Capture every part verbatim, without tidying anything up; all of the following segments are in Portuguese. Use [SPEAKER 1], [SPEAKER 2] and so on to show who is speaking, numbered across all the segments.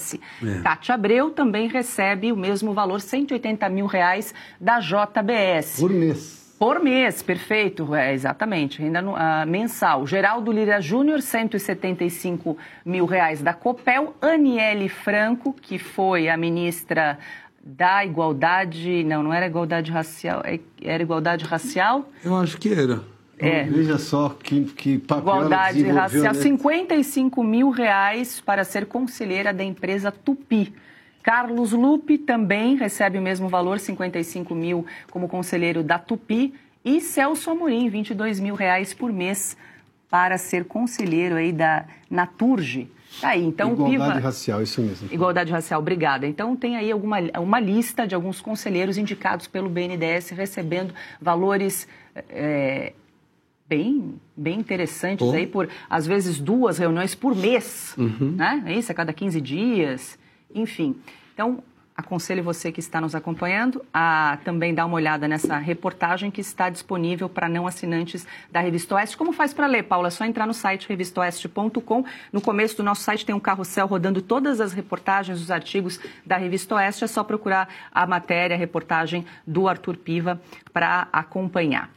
[SPEAKER 1] S. É. Cátia Abreu também recebe o mesmo valor, cento e oitenta mil reais, da J B S.
[SPEAKER 2] Por mês.
[SPEAKER 1] Por mês, perfeito, é, exatamente, renda no, uh, mensal. Geraldo Lira Júnior, cento e setenta e cinco mil reais da Copel. Aniele Franco, que foi a ministra da Igualdade, não, não era Igualdade Racial, era Igualdade Racial?
[SPEAKER 3] Eu acho que era.
[SPEAKER 1] É.
[SPEAKER 2] Veja só que, que papel
[SPEAKER 1] Igualdade
[SPEAKER 2] ela
[SPEAKER 1] Racial,
[SPEAKER 2] né?
[SPEAKER 1] cinquenta e cinco mil reais para ser conselheira da empresa Tupi. Carlos Lupe também recebe o mesmo valor, cinquenta e cinco mil, como conselheiro da Tupi. E Celso Amorim, vinte e dois mil reais por mês para ser conselheiro aí da Naturge. Tá aí, então,
[SPEAKER 2] Igualdade
[SPEAKER 1] Piva...
[SPEAKER 2] racial, isso mesmo.
[SPEAKER 1] Igualdade racial, obrigada. Então, tem aí alguma, uma lista de alguns conselheiros indicados pelo B N D E S recebendo valores é, bem, bem interessantes, oh. aí por, às vezes, duas reuniões por mês, uhum. né? É isso, a cada quinze dias. Enfim, então, aconselho você que está nos acompanhando a também dar uma olhada nessa reportagem que está disponível para não assinantes da Revista Oeste. Como faz para ler, Paula? É só entrar no site revista oeste ponto com. No começo do nosso site tem um carrossel rodando todas as reportagens, os artigos da Revista Oeste. É só procurar a matéria, a reportagem do Arthur Piva para acompanhar.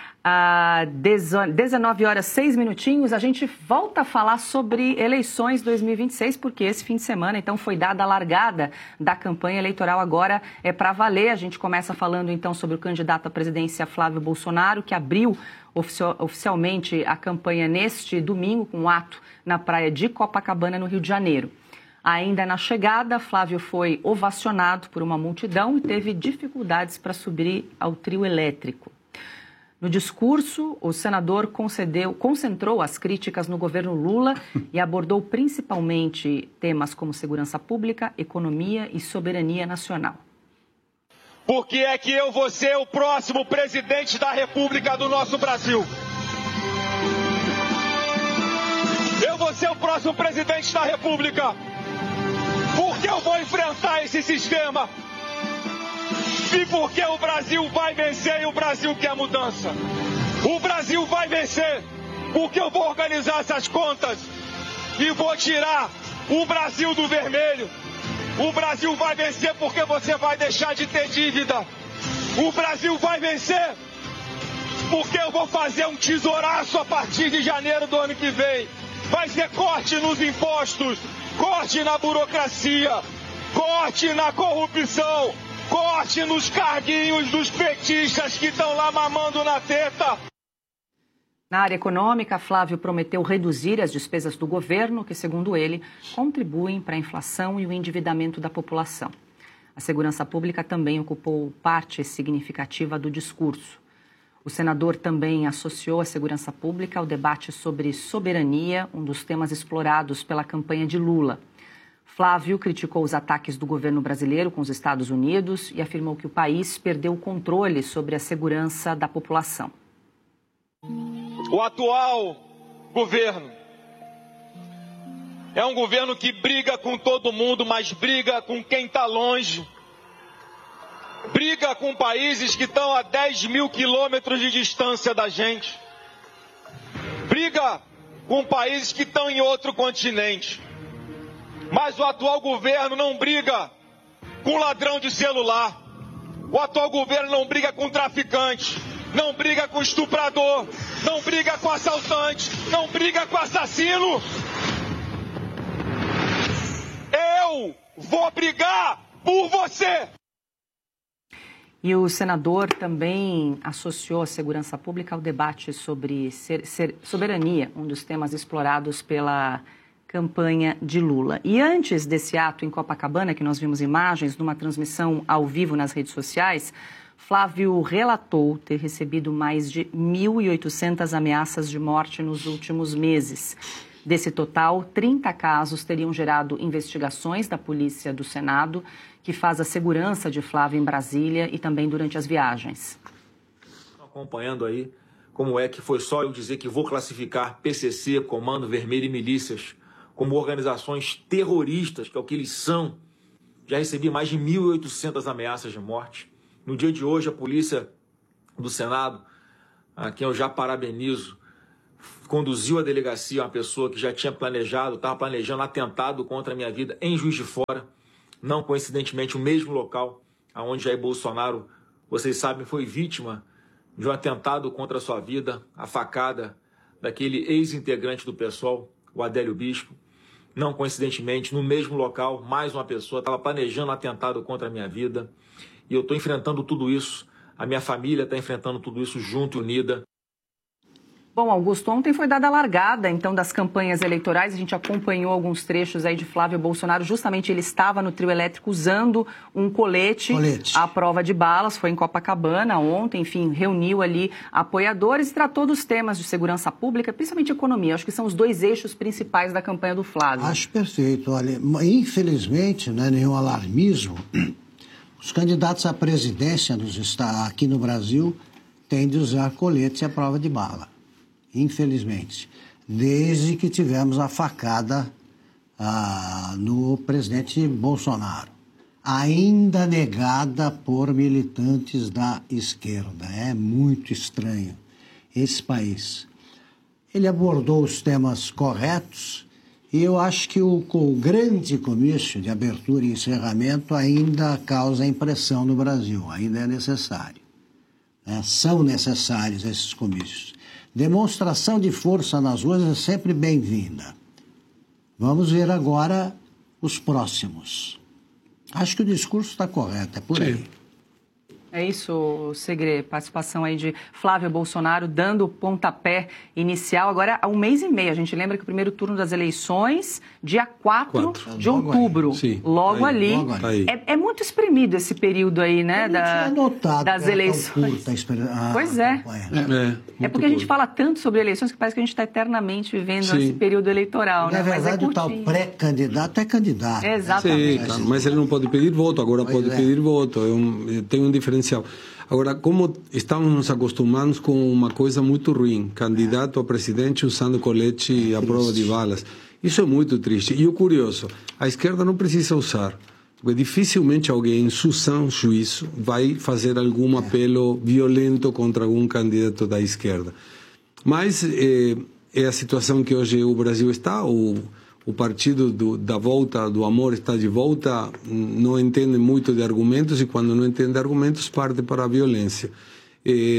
[SPEAKER 1] Às dezenove horas, seis minutinhos, a gente volta a falar sobre eleições dois mil e vinte e seis, porque esse fim de semana, então, foi dada a largada da campanha eleitoral. Agora é para valer. A gente começa falando, então, sobre o candidato à presidência Flávio Bolsonaro, que abriu oficio- oficialmente a campanha neste domingo, com um ato na praia de Copacabana, no Rio de Janeiro. Ainda na chegada, Flávio foi ovacionado por uma multidão e teve dificuldades para subir ao trio elétrico. No discurso, o senador concedeu, concentrou as críticas no governo Lula e abordou principalmente temas como segurança pública, economia e soberania nacional.
[SPEAKER 4] Por que é que eu vou ser o próximo presidente da República do nosso Brasil? Eu vou ser o próximo presidente da República porque eu vou enfrentar esse sistema. E porque o Brasil vai vencer e o Brasil quer mudança. O Brasil vai vencer porque eu vou organizar essas contas e vou tirar o Brasil do vermelho. O Brasil vai vencer porque você vai deixar de ter dívida. O Brasil vai vencer porque eu vou fazer um tesouraço a partir de janeiro do ano que vem. Vai ser corte nos impostos, corte na burocracia, corte na corrupção. Corte nos carguinhos dos petistas que estão lá mamando na teta.
[SPEAKER 1] Na área econômica, Flávio prometeu reduzir as despesas do governo, que, segundo ele, contribuem para a inflação e o endividamento da população. A segurança pública também ocupou parte significativa do discurso. O senador também associou a segurança pública ao debate sobre soberania, um dos temas explorados pela campanha de Lula. Flávio criticou os ataques do governo brasileiro com os Estados Unidos e afirmou que o país perdeu o controle sobre a segurança da população.
[SPEAKER 4] O atual governo é um governo que briga com todo mundo, mas briga com quem está longe. Briga com países que estão a dez mil quilômetros de distância da gente. Briga com países que estão em outro continente. Mas o atual governo não briga com ladrão de celular. O atual governo não briga com traficante, não briga com estuprador, não briga com assaltante, não briga com assassino. Eu vou brigar por você.
[SPEAKER 1] E o senador também associou a segurança pública ao debate sobre ser, ser, soberania, um dos temas explorados pela campanha de Lula. E antes desse ato em Copacabana, que nós vimos imagens numa transmissão ao vivo nas redes sociais, Flávio relatou ter recebido mais de mil e oitocentas ameaças de morte nos últimos meses. Desse total, trinta casos teriam gerado investigações da Polícia do Senado, que faz a segurança de Flávio em Brasília e também durante as viagens.
[SPEAKER 5] Acompanhando aí como é que foi só eu dizer que vou classificar P C C, Comando Vermelho e milícias como organizações terroristas, que é o que eles são. Já recebi mais de mil e oitocentas ameaças de morte. No dia de hoje, a Polícia do Senado, a quem eu já parabenizo, conduziu a delegacia uma pessoa que já tinha planejado, estava planejando atentado contra a minha vida em Juiz de Fora, não coincidentemente o mesmo local onde Jair Bolsonaro, vocês sabem, foi vítima de um atentado contra a sua vida, a facada daquele ex-integrante do PSOL, o Adélio Bispo. Não coincidentemente, no mesmo local, mais uma pessoa estava planejando um atentado contra a minha vida. E eu estou enfrentando tudo isso, a minha família está enfrentando tudo isso junto e unida.
[SPEAKER 1] Bom, Augusto, ontem foi dada a largada, então, das campanhas eleitorais. A gente acompanhou alguns trechos aí de Flávio Bolsonaro. Justamente ele estava no trio elétrico usando um colete, colete. à prova de balas. Foi em Copacabana ontem, enfim, reuniu ali apoiadores e tratou dos temas de segurança pública, principalmente economia. Acho que são os dois eixos principais da campanha do Flávio.
[SPEAKER 3] Acho perfeito. Olha, infelizmente, não é nenhum alarmismo, os candidatos à presidência nos, aqui no Brasil têm de usar colete à prova de bala. Infelizmente, desde que tivemos a facada ah, no presidente Bolsonaro, ainda negada por militantes da esquerda. É muito estranho esse país. Ele abordou os temas corretos e eu acho que o, o grande comício de abertura e encerramento ainda causa impressão no Brasil, ainda é necessário. É, são necessários esses comícios. Demonstração de força nas ruas é sempre bem-vinda. Vamos ver agora os próximos. Acho que o discurso está correto, é por aí.
[SPEAKER 1] É isso, Segre, participação aí de Flávio Bolsonaro dando o pontapé inicial. Agora, há um mês e meio, a gente lembra que o primeiro turno das eleições, dia quatro de outubro,
[SPEAKER 2] Sim,
[SPEAKER 1] logo
[SPEAKER 2] aí,
[SPEAKER 1] ali.
[SPEAKER 2] Logo aí.
[SPEAKER 1] É, é muito espremido esse período aí, né, da, das eleições.
[SPEAKER 3] Ah,
[SPEAKER 1] pois é.
[SPEAKER 2] É,
[SPEAKER 1] é porque a gente fala tanto sobre eleições que parece que a gente está eternamente vivendo Sim. esse período eleitoral.
[SPEAKER 3] Na
[SPEAKER 1] né?
[SPEAKER 3] verdade,
[SPEAKER 1] Mas é
[SPEAKER 3] o tal pré-candidato é candidato.
[SPEAKER 1] Exatamente.
[SPEAKER 2] Sim, claro, mas ele não pode pedir voto, agora pois pode é. pedir voto. É um, tem um diferencial. Agora, como estamos nos acostumando com uma coisa muito ruim, candidato a presidente usando colete à prova de balas, isso é muito triste. E o curioso, a esquerda não precisa usar, porque dificilmente alguém em seu sã juízo vai fazer algum apelo violento contra algum candidato da esquerda. Mas é, é a situação que hoje o Brasil está, o O partido do, da volta, do amor está de volta, não entende muito de argumentos e quando não entende argumentos parte para a violência. Eh,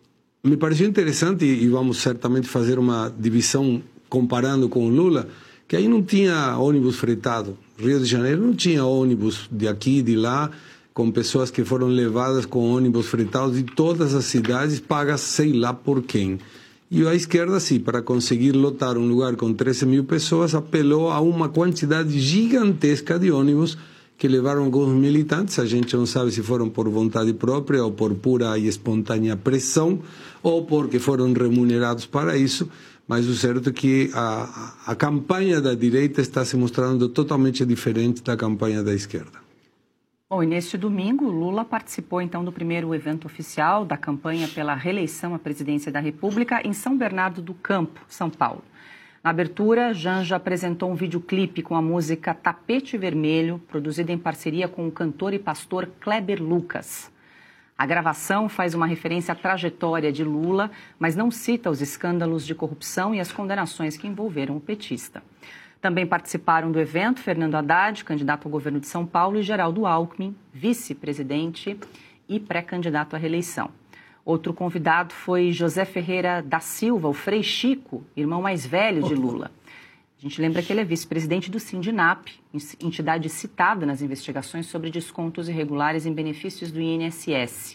[SPEAKER 2] me pareceu interessante e vamos certamente fazer uma divisão comparando com o Lula, que aí não tinha ônibus fretado. Rio de Janeiro não tinha ônibus de aqui e de lá, com pessoas que foram levadas com ônibus fretados de todas as cidades, pagas sei lá por quem. E a esquerda, sim, para conseguir lotar um lugar com treze mil pessoas, apelou a uma quantidade gigantesca de ônibus que levaram alguns militantes. A gente não sabe se foram por vontade própria ou por pura e espontânea pressão ou porque foram remunerados para isso. Mas o certo é que a, a campanha da direita está se mostrando totalmente diferente da campanha da esquerda.
[SPEAKER 1] Bom, e neste domingo, Lula participou então do primeiro evento oficial da campanha pela reeleição à presidência da República em São Bernardo do Campo, São Paulo. Na abertura, Janja apresentou um videoclipe com a música Tapete Vermelho, produzida em parceria com o cantor e pastor Kleber Lucas. A gravação faz uma referência à trajetória de Lula, mas não cita os escândalos de corrupção e as condenações que envolveram o petista. Também participaram do evento Fernando Haddad, candidato ao governo de São Paulo, e Geraldo Alckmin, vice-presidente e pré-candidato à reeleição. Outro convidado foi José Ferreira da Silva, o Frei Chico, irmão mais velho de Lula. A gente lembra que ele é vice-presidente do Sindinap, entidade citada nas investigações sobre descontos irregulares em benefícios do I N S S.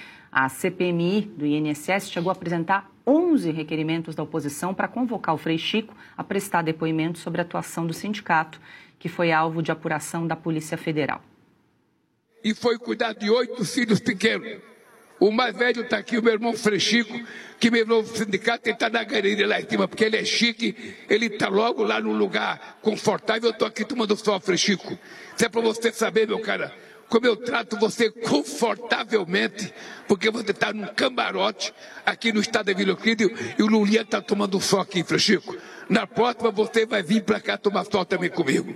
[SPEAKER 1] A C P M I do I N S S chegou a apresentar onze requerimentos da oposição para convocar o Frei Chico a prestar depoimento sobre a atuação do sindicato, que foi alvo de apuração da Polícia Federal.
[SPEAKER 6] E foi cuidar de oito filhos pequenos. O mais velho está aqui, o meu irmão Frei Chico, que me levou no sindicato, ele está na galeria lá em cima, porque ele é chique, ele está logo lá num lugar confortável. Eu estou aqui tomando sol, Frei Chico. Isso é para você saber, meu cara, como eu trato você confortavelmente, porque você está num camarote aqui no estado da Vila Euclide e o Lulinha está tomando sol aqui, Frei Chico. Na próxima você vai vir para cá tomar sol também comigo.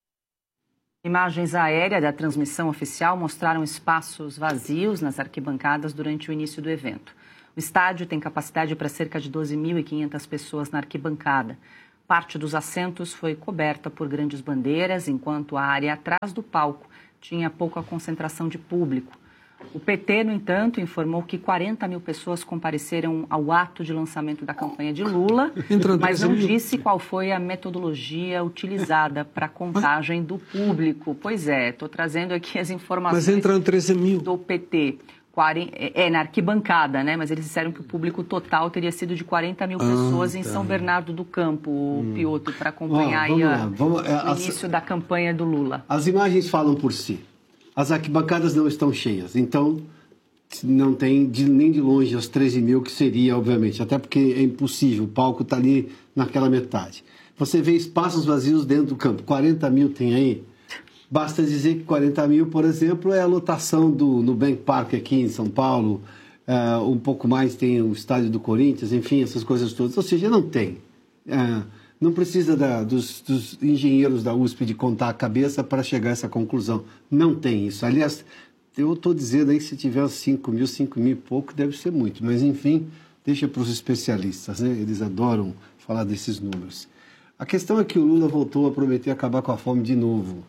[SPEAKER 1] Imagens aéreas da transmissão oficial mostraram espaços vazios nas arquibancadas durante o início do evento. O estádio tem capacidade para cerca de doze mil e quinhentas pessoas na arquibancada. Parte dos assentos foi coberta por grandes bandeiras, enquanto a área atrás do palco tinha pouca concentração de público. O P T, no entanto, informou que quarenta mil pessoas compareceram ao ato de lançamento da campanha de Lula, mas não disse qual foi a metodologia utilizada para a contagem do público. Pois é, estou trazendo aqui as informações
[SPEAKER 2] mas entram treze mil.
[SPEAKER 1] do P T. É, na arquibancada, né? Mas eles disseram que o público total teria sido de quarenta mil pessoas ah, tá. em São Bernardo do Campo, o hum. Piotr, para acompanhar oh, aí a, vamos, é, o início as, da campanha do Lula.
[SPEAKER 7] As imagens falam por si. As arquibancadas não estão cheias, então não tem de, nem de longe as treze mil que seria, obviamente, até porque é impossível, o palco está ali naquela metade. Você vê espaços vazios dentro do campo, quarenta mil tem aí. Basta dizer que quarenta mil, por exemplo, é a lotação do Nubank Park aqui em São Paulo, uh, um pouco mais tem o estádio do Corinthians, enfim, essas coisas todas. Ou seja, não tem. Uh, não precisa da, dos, dos engenheiros da U S P de contar a cabeça para chegar a essa conclusão. Não tem isso. Aliás, eu estou dizendo aí que se tiver cinco mil, cinco mil e pouco, deve ser muito. Mas, enfim, deixa para os especialistas, né? Eles adoram falar desses números. A questão é que o Lula voltou a prometer acabar com a fome de novo.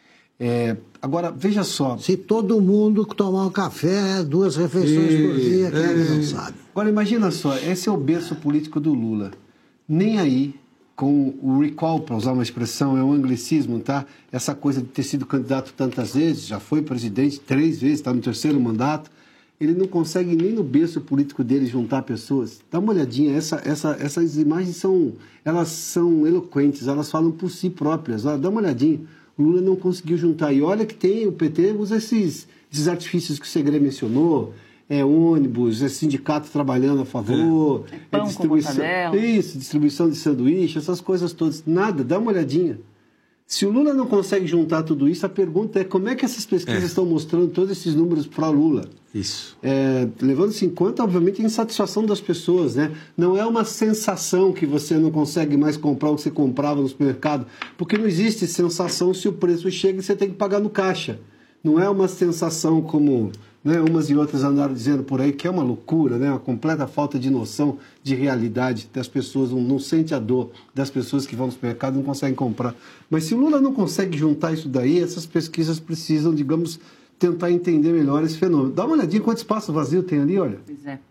[SPEAKER 7] É, agora, veja só.
[SPEAKER 3] Se todo mundo tomar um café, duas refeições e, por dia, quem é, não sabe.
[SPEAKER 7] Agora, imagina só, esse é o berço político do Lula. Nem aí, com o recall, para usar uma expressão, é um anglicismo, tá? Essa coisa de ter sido candidato tantas vezes, já foi presidente três vezes, está no terceiro mandato, ele não consegue nem no berço político dele juntar pessoas. Dá uma olhadinha, essa, essa, essas imagens são, elas são eloquentes, elas falam por si próprias. Olha, dá uma olhadinha. O Lula não conseguiu juntar. E olha que tem, o P T usa esses, esses artifícios que o Segre mencionou, é ônibus, é sindicato trabalhando a favor,
[SPEAKER 1] é, é pão
[SPEAKER 7] é distribuição,
[SPEAKER 1] com
[SPEAKER 7] isso, distribuição de sanduíche, essas coisas todas. Nada, dá uma olhadinha. Se o Lula não consegue juntar tudo isso, a pergunta é como é que essas pesquisas é. estão mostrando todos esses números para Lula?
[SPEAKER 2] Isso.
[SPEAKER 7] É, levando-se em conta, obviamente, a insatisfação das pessoas, né? Não é uma sensação que você não consegue mais comprar o que você comprava no supermercado, porque não existe sensação se o preço chega e você tem que pagar no caixa. Não é uma sensação como, né, umas e outras andaram dizendo por aí, que é uma loucura, né? Uma completa falta de noção de realidade das pessoas, não, não sente a dor das pessoas que vão no supermercado e não conseguem comprar. Mas se o Lula não consegue juntar isso daí, essas pesquisas precisam, digamos, tentar entender melhor esse fenômeno. Dá uma olhadinha quanto espaço vazio tem ali, olha.
[SPEAKER 1] Pois é.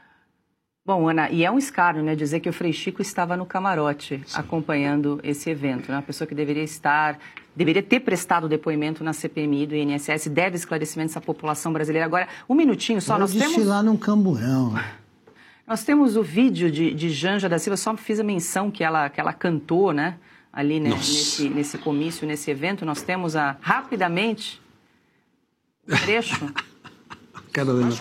[SPEAKER 1] Bom, Ana, e é um escárnio, né, dizer que o Frei Chico estava no camarote Sim. acompanhando esse evento, né? Uma pessoa que deveria estar, deveria ter prestado depoimento na C P M I do I N S S, deve esclarecimentos à população brasileira. Agora, um minutinho só,
[SPEAKER 3] Eu
[SPEAKER 1] nós
[SPEAKER 3] disse
[SPEAKER 1] temos...
[SPEAKER 3] lá num camburão.
[SPEAKER 1] Nós temos o vídeo de, de Janja da Silva, só fiz a menção que ela, que ela cantou, né, ali, né, nesse, nesse comício, nesse evento. Nós temos a, rapidamente, trecho.
[SPEAKER 2] Cara